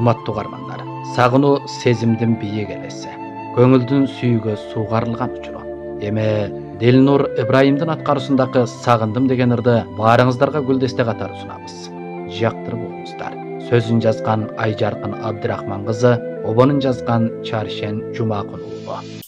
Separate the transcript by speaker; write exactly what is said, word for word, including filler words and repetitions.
Speaker 1: урматтуу угармандар, сагынуу сезимдин бийик элеси, көңүлдүн сүйүүгө суугарылган учуру. Эми Дилнур Ибраимдин аткаруусундагы Сагындым деген ырды баарыңыздарга гүлдесте катары сунабыз. Жактырып угуңуздар. Сөзүн жазган Айжаркын Абдырахман кызы, обонун жазган Чаршен Жумакун уулу.